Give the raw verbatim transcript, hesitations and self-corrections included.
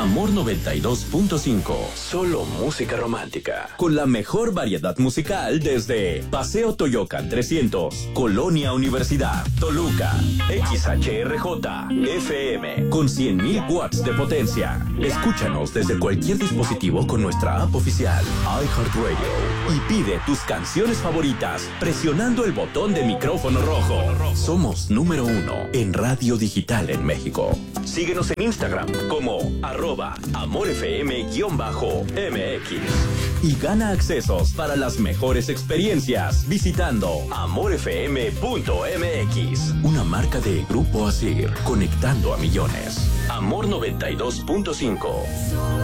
Amor noventa y dos punto cinco. Solo música romántica. Con la mejor variedad musical desde Paseo Toyocan trescientos, Colonia Universidad, Toluca. X H R J F M con cien mil watts de potencia. Escúchanos desde cualquier dispositivo con nuestra app oficial iHeartRadio y pide tus canciones favoritas presionando el botón de micrófono rojo. Somos número uno en radio digital en México. Síguenos en Instagram como arroba amorfm-mx y gana accesos para las mejores experiencias visitando amorfm punto m x. Una marca de Grupo Asir, conectando a millones. Amor noventa y dos punto cinco.